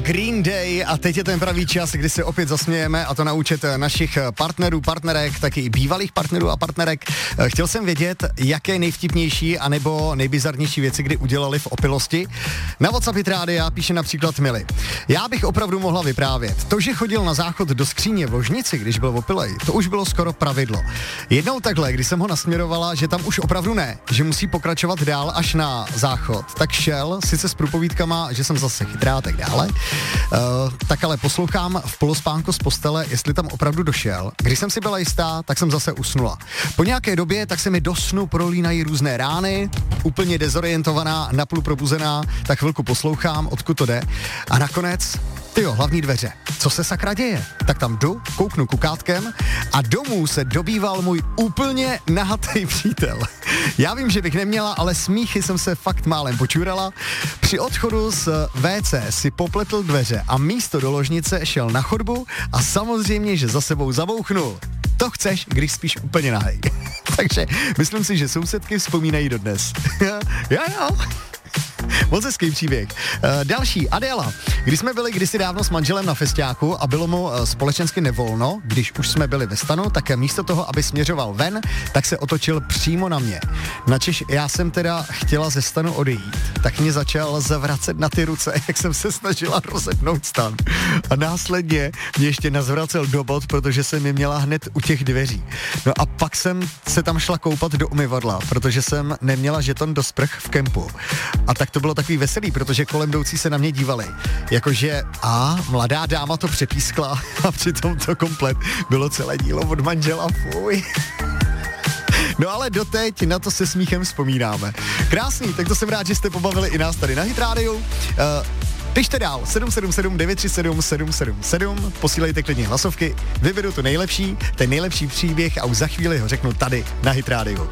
Green Day a teď je ten pravý čas, kdy se opět zasmějeme a to na účet našich partnerů, partnerek, taky i bývalých partnerů a partnerek. Chtěl jsem vědět, jaké nejvtipnější anebo nejbizarnější věci kdy udělali v opilosti. Na WhatsApp Hit Rádia píše například Mili. Já bych opravdu mohla vyprávět. To, že chodil na záchod do skříně v ložnici, když byl opilej, to už bylo skoro pravidlo. Jednou takhle, když jsem ho nasměrovala, že tam už opravdu ne, že musí pokračovat dál až na záchod, tak šel, sice s průpovídkama, že jsem zase chytrá a tak dále, tak ale poslouchám v polospánku z postele, jestli tam opravdu došel. Když jsem si byla jistá, tak jsem zase usnula. Po nějaké době tak se mi do snu prolínají různé rány, úplně dezorientovaná, napůl probuzená, tak chvilku poslouchám, odkud to jde a nakonec hlavní dveře. Co se sakra děje? Tak tam jdu, kouknu kukátkem a domů se dobýval můj úplně nahatý přítel. Já vím, že bych neměla, ale smíchy jsem se fakt málem počurala. Při odchodu z WC si popletl dveře a místo do ložnice šel na chodbu a samozřejmě, že za sebou zabouchnul. To chceš, když spíš úplně nahej. Takže myslím si, že sousedky vzpomínají dodnes. Jo. Moc hezký příběh. Další, Adéla. Když jsme byli kdysi dávno s manželem na festiáku a bylo mu společensky nevolno, když už jsme byli ve stanu, tak místo toho, aby směřoval ven, tak se otočil přímo na mě. Načež já jsem teda chtěla ze stanu odejít, tak mě začal zavracet na ty ruce, jak jsem se snažila rozepnout stan. A následně mě ještě nazvracel do bod, protože jsem mi měla hned u těch dveří. No a pak jsem se tam šla koupat do umyvadla, protože jsem neměla žeton do sprch v kempu. A tak to bylo takový veselý, protože kolem jdoucí se na mě dívali. Jakože, mladá dáma to přepískla a přitom to komplet bylo celé dílo od manžela, fuj. No ale doteď na to se smíchem vzpomínáme. Krásný, tak to jsem rád, že jste pobavili i nás tady na Hit Rádiu. Pište dál, 777 937 777, posílejte klidně hlasovky, vyberu to nejlepší, ten nejlepší příběh a už za chvíli ho řeknu tady na Hit Rádiu.